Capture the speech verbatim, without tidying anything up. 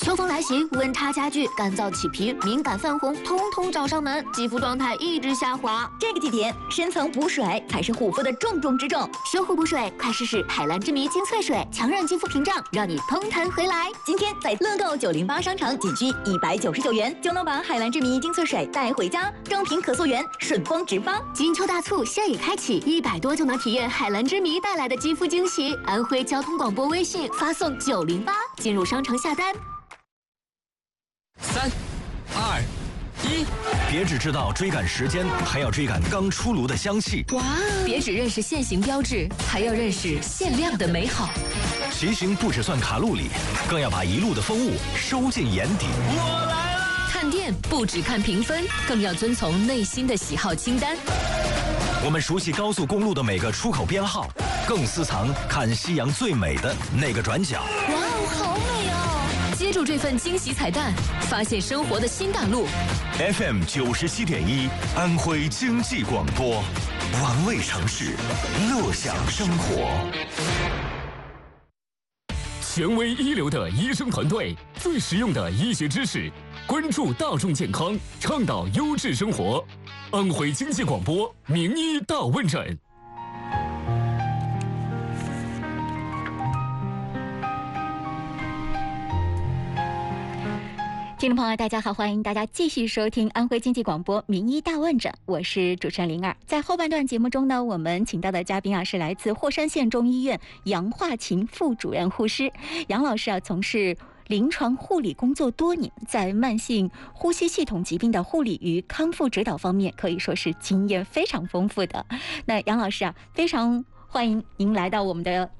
秋风来袭，温差加剧，干燥起皮、敏感泛红，通通找上门，肌肤状态一直下滑。 这个季节，深层补水才是护肤的重中之重。 修护补水，快试试海蓝之谜精粹水，强韧肌肤屏障，让你蓬弹回来。 今天在乐购九零八商场，仅需一百九十九元就能把海蓝之谜精粹水带回家，装瓶可溯源，顺丰直发。 金秋大促现已开启，一百多就能体验海蓝之谜带来的肌肤惊喜。安徽交通广播微信发送九零八进入商城下单。 三、二、一， 别只知道追赶时间，还要追赶刚出炉的香气。 哇！别只认识现行标志，还要认识限量的美好。 骑行不只算卡路里，更要把一路的风物收进眼底。 我来了！ 看店不只看评分，更要遵从内心的喜好清单。 我们熟悉高速公路的每个出口编号，更私藏看夕阳最美的那个转角。 哇哦，好美哦！接住这份惊喜彩蛋，发现生活的新大陆。 F M 九十七点一，安徽经济广播，玩味城市，乐享生活。 权威一流的医生团队，最实用的医学知识，关注大众健康，倡导优质生活。安徽经济广播名医大问诊。 听众朋友，大家好，欢迎大家继续收听安徽经济广播名医大问诊，我是主持人灵儿。在后半段节目中呢，我们请到的嘉宾啊是来自霍山县中医院杨化琴副主任护师。杨老师啊，从事临床护理工作多年，在慢性呼吸系统疾病的护理与康复指导方面，可以说是经验非常丰富的。那杨老师啊，非常欢迎您来到我们的